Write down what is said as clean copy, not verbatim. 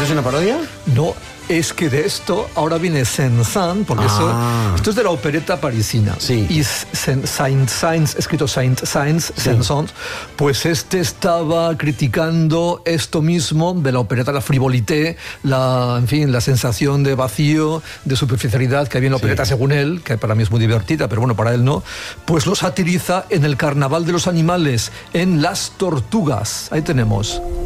es una parodia? No, es que de esto ahora viene Saint-Saëns, porque esto es de la opereta parisina. Sí. Y Saint-Saëns, escrito Saint-Saëns, Saint-Saëns, pues estaba criticando esto mismo de la opereta, la frivolité, la sensación de vacío, de superficialidad que había en la opereta, según él, que para mí es muy divertida, pero bueno, para él no, pues lo satiriza en el Carnaval de los Animales, en Las Tortugas. Ahí tenemos.